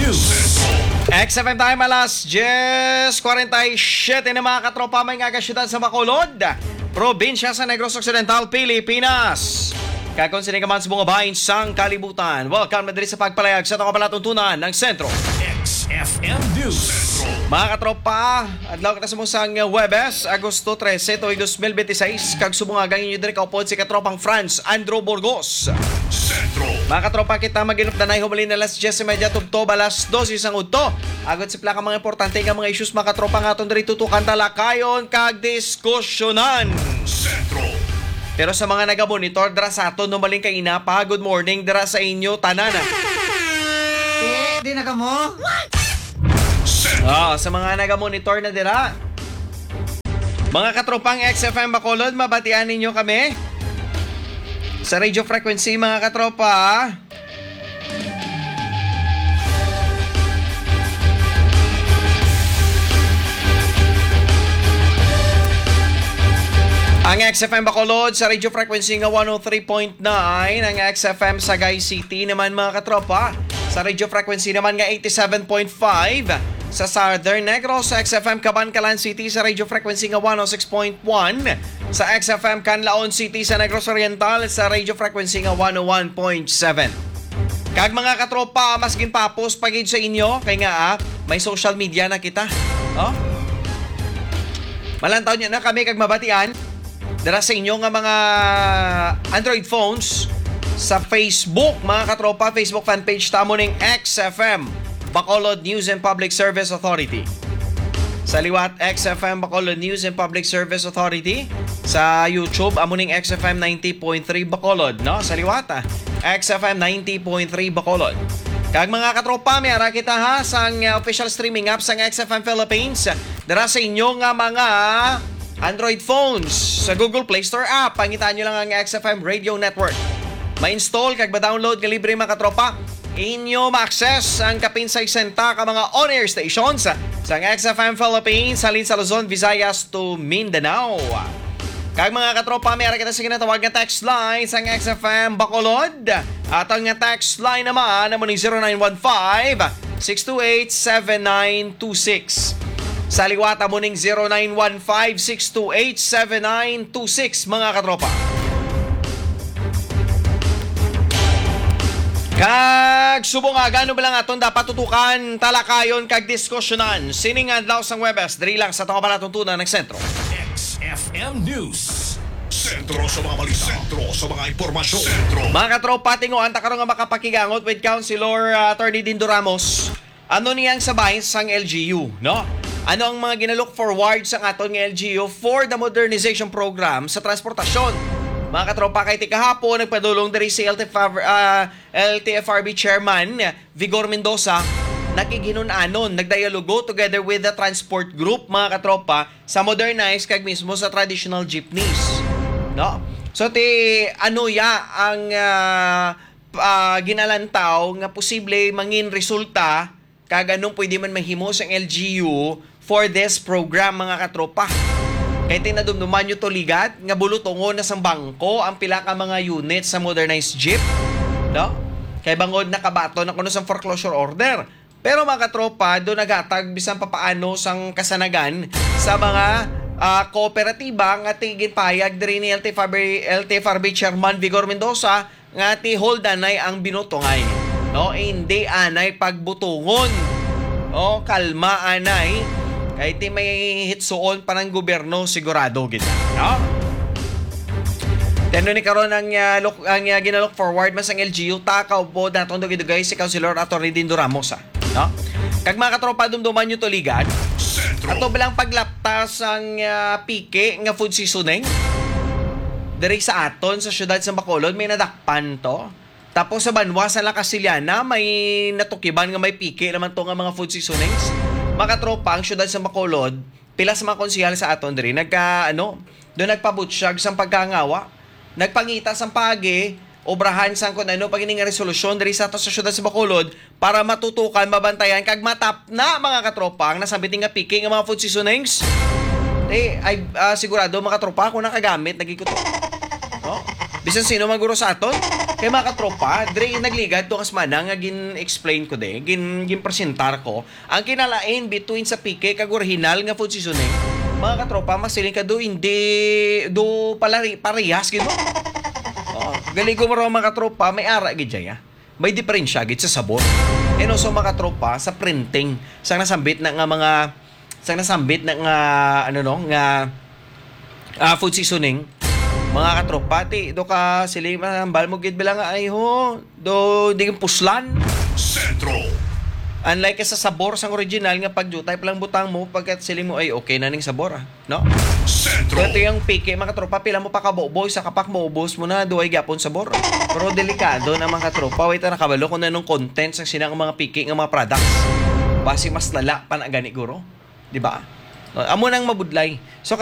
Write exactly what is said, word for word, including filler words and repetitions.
News. X F M time alas diyes forty-seven na mga katropa may nga kasyudad sa Bacolod, probinsya sa Negros Occidental, Pilipinas. Kakonsining ka man sa mga bahin sang kalibutan. Welcome na diri sa pagpalayag sa itong kapalatuntunan ng Sentro. X F M News. Mga katropa, adlaw kita sa musang Webes, Agosto trese, tuig twenty twenty-six. Kag subungagang inyo diri kaupod si katropang Franz Andrew Burgos. Sentro. Mga katropa kita mag-inop na na humalin na alas diyes trenta tubto, balas dos isang udto. Agad sipla ka mga importante nga mga issues mga katropa nga aton diri tutukan talakayon kag diskusyonan. Sentro. Pero sa mga naga-monitor dira sa aton numaling kay ina pa, good morning dira sa inyo tanan. Eh, di na ka mo? Ah, sa mga naga-monitor na dira. Mga katropang X F M Bacolod, mabatian ninyo kami. Sa radio frequency mga katropa. Ang X F M Bacolod sa radio frequency nga one oh three point nine, ang X F M Sagay City naman mga katropa. Sa radio frequency naman nga eighty-seven point five. Sa Southern Negros, sa X F M Cabancalan City sa radio frequency nga one oh six point one. Sa X F M Canlaon City sa Negros Oriental sa radio frequency nga one oh one point seven. Kag mga katropa, mas ginpapos pagid sa inyo kay nga ah, may social media na kita. Oh? Malantaw niya na kami kag mabatian dara sa inyo nga mga Android phones sa Facebook, mga katropa, Facebook fanpage tamo ning X F M Bacolod News and Public Service Authority. Sa liwat, X F M Bacolod News and Public Service Authority. Sa YouTube, amo ning X F M ninety point three Bacolod, no? Sa liwat, ah, X F M ninety point three Bacolod. Kag mga katropa, may ara kita ha sang uh, official streaming app sang X F M Philippines dara sa inyo nga mga Android phones. Sa Google Play Store app, pangitaan nyo lang ang X F M Radio Network. Ma-install kag ba-download nga libre mga katropa. Inyo ma-access ang kapinsay senta ka mga on-air stations sa X F M Philippines halin sa Luzon, Visayas to Mindanao. Kag mga katropa, may ara kita sa ginatawag nga text line sa X F M Bacolod. At ang text line naman naman ng zero nine one five, six two eight, seven nine two six. Sa liwata mo ng zero nine one five, six two eight, seven nine two six mga katropa. Kag subong aga ano ba lang aton dapat tutukan, talakayon kag diskusyonan. Sining adlaw sang Webes, diri lang sa tong kapalatuntunan ng Sentro. X F M News. Sentro sa mga balita. Sentro sa mga impormasyon. Sentro. Mga katropa, tinguan ta karon nga makapakigangot with Councilor uh, Attorney Dindo Ramos. Ano niyang sabahin sang L G U, no? Ano ang mga ginalook forward sa aton nga L G U for the modernization program sa transportasyon? Mga katropa, kay kahapon nagpadulong diri si L T F R, uh, L T F R B Chairman Vigor Mendoza, nakiginunanon, nagdialogo together with the transport group mga katropa sa modernize kag mismo sa traditional jeepneys. No? So ti ano ya ang uh, uh, ginalantaw nga posible mangin resulta kag anong pwede man mahimo sa L G U for this program mga katropa. Kaya tinadumduman nyo to ligat, nga bulutongon na sa bangko ang pila ka mga unit sa modernized jeep. No? Kaya bangod nakabato na kuno sa foreclosure order. Pero mga katropa, doon nagatag bisan papaano sang kasanagan sa mga uh, kooperatiba nga tigin payag diri ni L T F R B, L T F R B Chairman Vigor Mendoza nga ti holdanay ang binutongay. No? Hindi anay pagbutungon. O, kalma anay. Kahit may hitsuon pa ng gobyerno, sigurado kita. No? Tendo ni karon ang, uh, look, ang uh, ginalook forward mas ang L G U, takaw po natong dugay-dugay si Councilor Atty. Dindo Ramos. Ha? No? Kag mga katropa, dumduman nyo to ligat. Ato bilang paglaptas ang uh, pike nga food seasoning. Dari sa aton, sa syudad sa Bacolod, may nadakpan to. Tapos sa Banwa, sa La Casillana, may natukiban nga may pike naman to nga mga food seasonings. Mga tropa, ang syudad sa Bacolod, pila sa mga konsihal sa aton diri nagka ano, doon nagpabutsyag sang pagkangawa, nagpangita sang pagi, obrahan sang kun ano pag nga resolusyon diri sa ato sa syudad sa Bacolod para matutukan, mabantayan kag matap na mga katropa ang nasabiting nga piki nga mga food seasonings. Eh ay uh, sigurado mga katropa kung nakagamit nagikuto. Oh, bisan sino maguro sa aton? Kaya mga katropa, Dre, nagligat doon kas mana nga gin-explain ko de, gin, gin-presentar ko, ang kinalain between sa P K kag original nga food seasoning, mga katropa, masiling ka do, hindi, do palari, parehas, gino. Oh, galing ko maro mga katropa, may ara gid jaya. May diferensya gid sa sabor. And also mga katropa, sa printing, sa nasambit na nga mga, sa nasambit na nga, ano no, nga, uh, food seasoning, mga katropa, ti, do ka sila mahambal mo gid bilang ay ho, do di puslan. Sentro. Unlike sa sabor sang original nga pag type lang butang mo pagkat sila mo ay okay na ning sabor ah, no? Sentro. Ito yung pike mga katropa, pila mo pa kaboboy sa kapak mo ubos mo na duay gapon sabor. Pero delikado na mga katropa, wait na nakabalo kung anong content sang sinang mga pike nga mga products. Basi mas lala pa na gani guro, di ba? Amo nang mabudlay. So